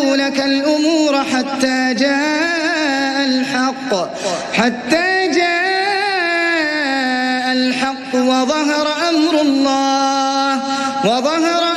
يسروا لك الأمور حتى جاء الحق وظهر أمر الله